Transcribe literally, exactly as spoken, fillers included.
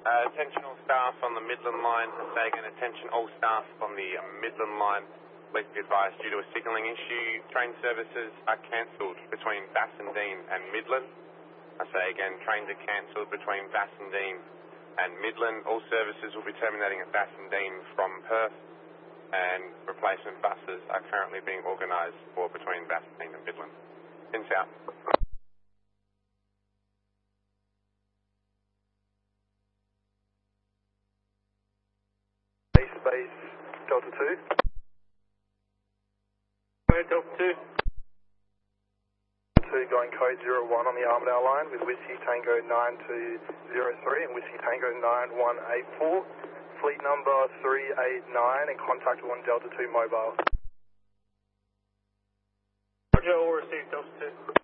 Uh, attention all staff on the Midland line. Say again, attention all staff on the Midland line. Please be advised, due to a signalling issue, train services are cancelled between Bassendean and Midland. I say again, trains are cancelled between Bassendean and Midland. All services will be terminating at Bassendean from Perth, and replacement buses are currently being organised for between Bassendean and Midland. In south. Base Delta two. Delta two. two going code zero one on the Armidale line with Whiskey Tango nine two zero three and Whiskey Tango nine one eight four. Fleet number three eight nine and contact on Delta two mobile. Roger, we'll receive Delta two.